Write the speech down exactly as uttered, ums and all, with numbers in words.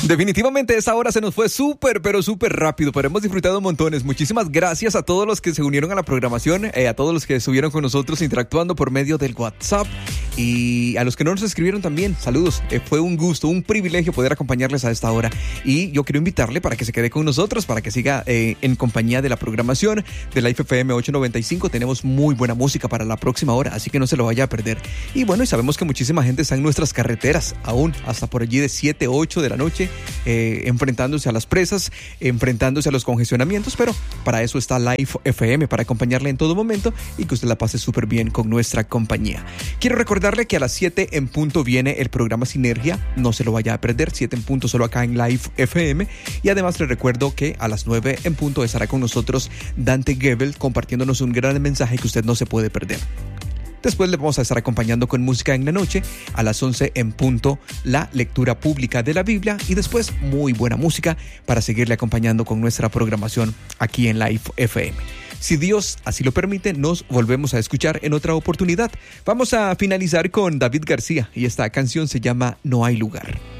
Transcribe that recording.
Definitivamente esa hora se nos fue súper, pero súper rápido, pero hemos disfrutado montones. Muchísimas gracias a todos los que se unieron a la programación, eh, a todos los que estuvieron con nosotros interactuando por medio del WhatsApp y a los que no nos escribieron también. Saludos, eh, fue un gusto, un privilegio poder acompañarles a esta hora y yo quiero invitarle para que se quede con nosotros, para que siga eh, en compañía de la programación de Life F M ochocientos noventa y cinco. Tenemos muy buena música para la próxima hora, así que no se lo vaya a perder. Y bueno, y sabemos que muchísima gente está en nuestras carreteras aún, hasta por allí de siete, ocho de la noche, Eh, enfrentándose a las presas, enfrentándose a los congestionamientos, pero para eso está Life F M, para acompañarle en todo momento y que usted la pase súper bien con nuestra compañía. Quiero recordarle que a las siete en punto viene el programa Sinergia, no se lo vaya a perder, siete en punto solo acá en Life F M, y además le recuerdo que a las nueve en punto estará con nosotros Dante Gebel compartiéndonos un gran mensaje que usted no se puede perder. Después le vamos a estar acompañando con música en la noche, a las once en punto, la lectura pública de la Biblia y después muy buena música para seguirle acompañando con nuestra programación aquí en Life F M. Si Dios así lo permite, nos volvemos a escuchar en otra oportunidad. Vamos a finalizar con David García y esta canción se llama No hay lugar.